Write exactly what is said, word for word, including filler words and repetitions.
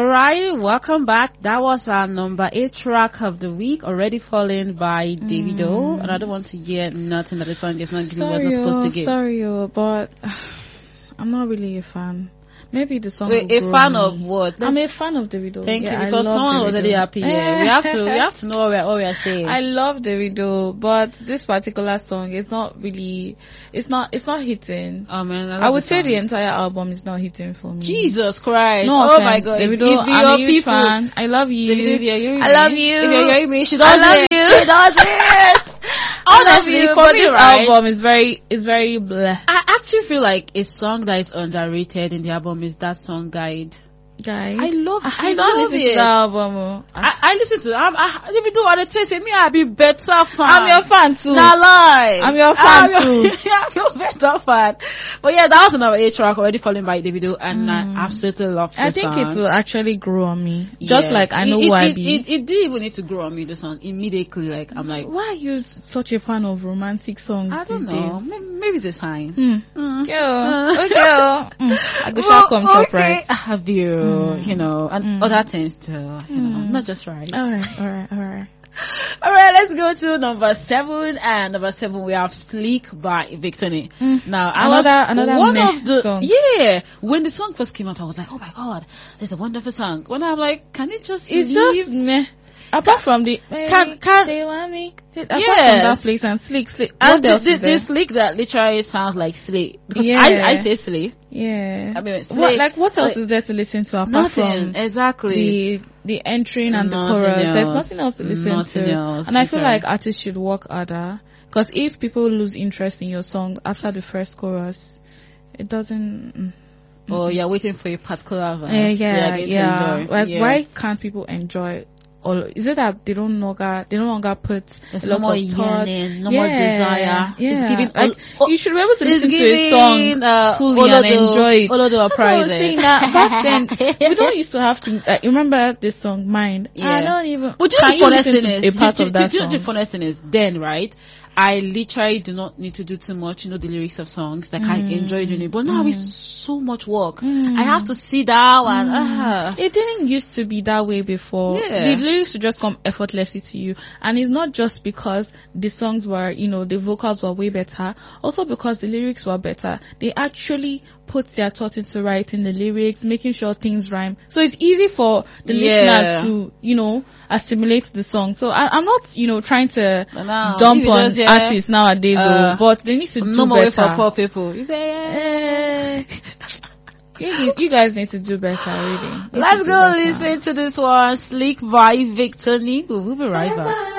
Alright, welcome back. That was our number eight track of the week, Already Falling by mm. Davido. And I don't want to hear nothing that the song is not giving sorry, what it's not supposed to give. Sorry, but I'm not really a fan. Maybe the song. Wait, a fan me. Of what? I'm a fan of Davido. Thank yeah, you, because someone Davido. was already happy. Yeah, we have to, we have to know what we're, what we're saying. I love Davido, but this particular song is not really, it's not, it's not hitting. Oh man, I, I would the say the entire album is not hitting for me. Jesus Christ! No oh offense, my God, Davido, if, if I'm a huge people, fan. I love you. Davido, if you're hearing I me, love you. If you're hearing me, she does I love it. you. She does it. Honestly, you, for but me, this right, album is very, is very bleh. I actually feel like a song that is underrated in the album is that song Guide. Guide. I love it. I, I don't listen it. to the album. I, I listen to it. I'm, I, if you do what it says, me, I'll be better fan. I'm your fan too. Not lie. I'm your fan I'm too. Your, I'm your better fan. But yeah, that was another eight track, Already Falling by Davido, and mm. I absolutely love the I think song. it will actually grow on me. Yeah. Just like I know it, who it, I it, be. It, it didn't even need to grow on me, the song, immediately. Like, I'm like, why are you such a fan of romantic songs I don't these know. days? Maybe, maybe it's a sign. Hmm. Mm. Girl. Uh. Oh, girl. Mm. I go well, shall come okay. chop rice. I have you, mm. you know, and mm. other things too, you mm. know, not just rice. Alright, alright, alright. Alright, let's go to number seven. And number seven, we have Sleek by Victony. Mm. Now, I another, was another one meh of the, song. yeah, when the song first came out, I was like, oh my God, this is a wonderful song. When I'm like, can it just It's leave? just meh. Apart from the, can, can, they want me. Apart yes. from that place and Sleek, Sleek. And what else the, is there? the Sleek that literally sounds like Slay. Because yeah. I, I say Slay. Yeah. I mean, Slay. What, like, what else like, is there to listen to apart nothing, from exactly. the, the entering and nothing the chorus? else. There's nothing else to listen nothing to. Else, and I feel literally. like artists should work harder. Because if people lose interest in your song after the first chorus, it doesn't... Mm, oh, you're waiting for a particular verse. uh, yeah, yeah. Like, yeah. why can't people enjoy... Or is it that they don't longer they no longer put There's a no lot more of thought, yearning, no yeah, more desire. Yeah. It's giving like all, you should be able to listen giving, to a song uh, fully and enjoy it. All of the That's what I was saying that back then we don't used to have to. Like, remember this song, Mind? Yeah. I don't even. But you can know you the funniest listen thing to is, a part do, of do, that do, song? the funniest thing is then right. I literally do not need to do too much, you know, the lyrics of songs. Like, mm. I enjoy doing it. But now mm. it's so much work. Mm. I have to sit down and, mm. uh, It didn't used to be that way before. Yeah. The lyrics would just come effortlessly to you. And it's not just because the songs were, you know, the vocals were way better. Also because the lyrics were better. They actually put their thought into writing the lyrics, making sure things rhyme. So it's easy for the yeah. listeners to, you know, assimilate the song. So I, I'm not, you know, trying to no, dump on just, yeah, artists nowadays, uh, though, but they need to do no more better. for poor people. You say, yeah. you, you guys need to do better, really. Let's go listen to this one, Sleek by Victony. We'll be right back.